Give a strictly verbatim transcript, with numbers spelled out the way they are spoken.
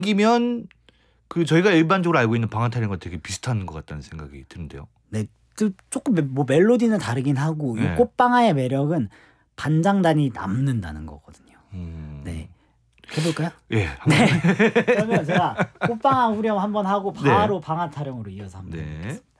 이면 그 저희가 일반적으로 알고 있는 방앗타령과 되게 비슷한 것 같다는 생각이 드는데요. 네, 좀 조금 멜- 뭐 멜로디는 다르긴 하고 이 네. 꽃방아의 매력은 반장단이 남는다는 거거든요. 음. 네, 해볼까요? 예. 네. 그러면 제가 꽃방아 후렴 한번 하고 바로 네. 방앗타령으로 이어서 한번 네. 해보겠습니다.